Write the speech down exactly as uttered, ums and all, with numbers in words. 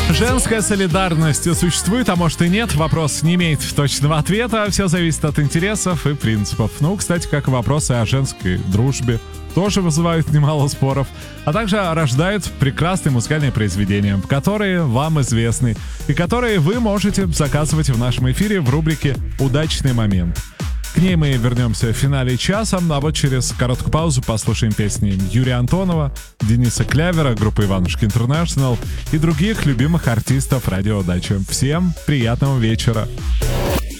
Женская солидарность существует, а может и нет. Вопрос не имеет точного ответа. Все зависит от интересов и принципов. Ну, кстати, как и вопросы о женской дружбе, тоже вызывают немало споров, а также рождают прекрасные музыкальные произведения, которые вам известны и которые вы можете заказывать в нашем эфире в рубрике «Удачный момент». К ней мы вернемся в финале часа, а вот через короткую паузу послушаем песни Юрия Антонова, Дениса Клявера, группы Иванушки Интернешнл и других любимых артистов радио «Удача». Всем приятного вечера!